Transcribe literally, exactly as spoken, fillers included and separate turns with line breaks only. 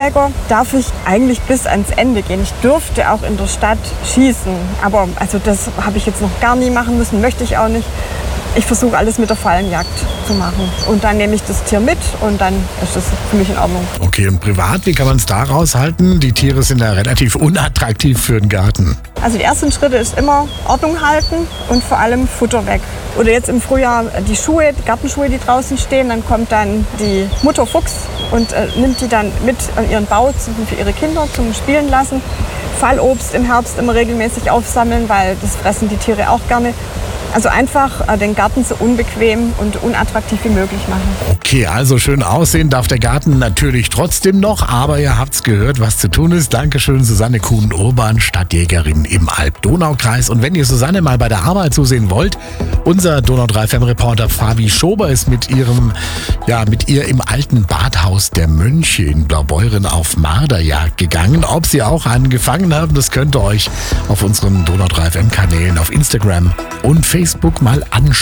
Berufsjäger darf ich eigentlich bis ans Ende gehen. Ich dürfte auch in der Stadt schießen, aber also das habe ich jetzt noch gar nie machen müssen, möchte ich auch nicht. Ich versuche alles mit der Fallenjagd zu machen und dann nehme ich das Tier mit und dann ist das für mich in Ordnung.
Okay, und privat, wie kann man es da raushalten? Die Tiere sind ja relativ unattraktiv für den Garten.
Also die ersten Schritte ist immer Ordnung halten und vor allem Futter weg. Oder jetzt im Frühjahr die Schuhe, die Gartenschuhe, die draußen stehen, dann kommt dann die Mutter Fuchs und äh, nimmt die dann mit an ihren Bau für ihre Kinder zum Spielen lassen. Fallobst im Herbst immer regelmäßig aufsammeln, weil das fressen die Tiere auch gerne. Also einfach äh, den Garten so unbequem und unattraktiv wie möglich machen.
Okay, also schön aussehen darf der Garten natürlich trotzdem noch, aber ihr habt's gehört, was zu tun ist. Dankeschön, Susanne Kuhn-Urban, Stadtjägerin im Alb-Donau-Kreis. Und wenn ihr Susanne mal bei der Arbeit zusehen wollt, unser Donau drei F M-Reporter Fabi Schober ist mit ihrem, ja, mit ihr im alten Badhaus der Mönche in Blaubeuren auf Marderjagd gegangen. Ob sie auch einen gefangen haben, das könnt ihr euch auf unseren Donau drei F M-Kanälen auf Instagram und Facebook mal anschauen.